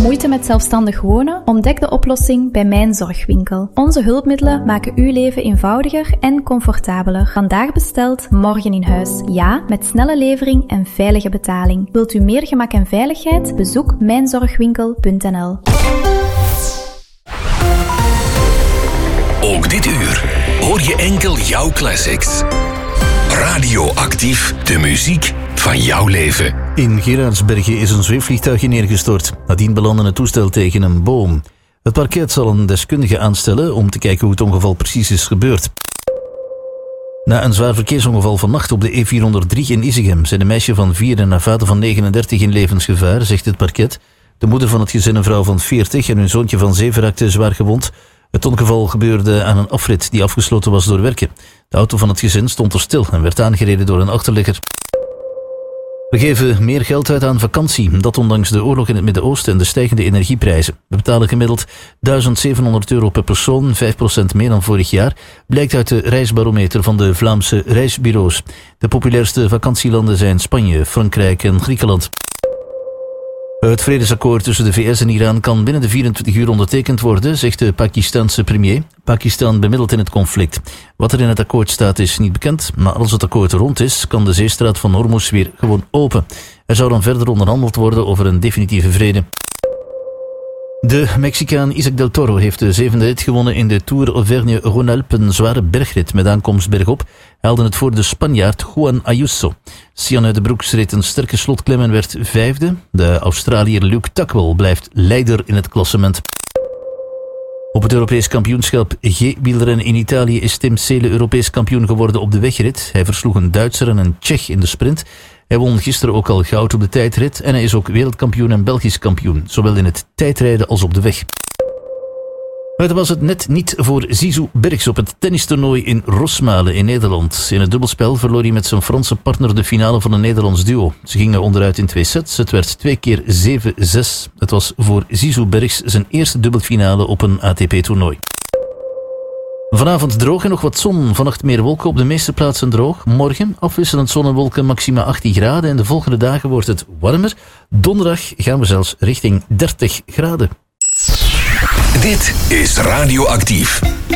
Moeite met zelfstandig wonen? Ontdek de oplossing bij Mijn Zorgwinkel. Onze hulpmiddelen maken uw leven eenvoudiger en comfortabeler. Vandaag besteld, morgen in huis. Ja, met snelle levering en veilige betaling. Wilt u meer gemak en veiligheid? Bezoek mijnzorgwinkel.nl. Ook dit uur hoor je enkel jouw classics. Radioactief, de muziek van jouw leven. In Geraardsbergen is een zweefvliegtuig neergestort. Nadien belandde het toestel tegen een boom. Het parket zal een deskundige aanstellen om te kijken hoe het ongeval precies is gebeurd. Na een zwaar verkeersongeval vannacht op de E403 in Isegem zijn een meisje van 4 en haar vader van 39 in levensgevaar, zegt het parket. De moeder van het gezin, een vrouw van 40 en hun zoontje van 7 raakten zwaar gewond. Het ongeval gebeurde aan een afrit die afgesloten was door werken. De auto van het gezin stond er stil en werd aangereden door een achterligger. We geven meer geld uit aan vakantie, dat ondanks de oorlog in het Midden-Oosten en de stijgende energieprijzen. We betalen gemiddeld €1.700 per persoon, 5% meer dan vorig jaar, blijkt uit de reisbarometer van de Vlaamse reisbureaus. De populairste vakantielanden zijn Spanje, Frankrijk en Griekenland. Het vredesakkoord tussen de VS en Iran kan binnen de 24 uur ondertekend worden, zegt de Pakistanse premier. Pakistan bemiddelt in het conflict. Wat er in het akkoord staat is niet bekend, maar als het akkoord rond is, kan de zeestraat van Hormuz weer gewoon open. Er zou dan verder onderhandeld worden over een definitieve vrede. De Mexicaan Isaac del Toro heeft de 7e rit gewonnen in de Tour Auvergne-Rhône-Alpes, een zware bergrit met aankomst bergop. Hij haalde het voor de Spanjaard Juan Ayuso. Sian uit de Broeks reed een sterke slotklim en werd 5e. De Australiër Luke Tuckwell blijft leider in het klassement. Op het Europees kampioenschap G-wielrennen in Italië is Tim Seele Europees kampioen geworden op de wegrit. Hij versloeg een Duitser en een Tsjech in de sprint. Hij won gisteren ook al goud op de tijdrit en hij is ook wereldkampioen en Belgisch kampioen, zowel in het tijdrijden als op de weg. Het was het net niet voor Zizou Bergs op het tennistoernooi in Rosmalen in Nederland. In het dubbelspel verloor hij met zijn Franse partner de finale van een Nederlands duo. Ze gingen onderuit in 2 sets. Het werd 2 keer 7-6. Het was voor Zizou Bergs zijn eerste dubbelfinale op een ATP-toernooi. Vanavond droog en nog wat zon. Vannacht meer wolken, op de meeste plaatsen droog. Morgen afwisselend zon en wolken, maxima 18 graden. En de volgende dagen wordt het warmer. Donderdag gaan we zelfs richting 30 graden. Dit is Radioactief.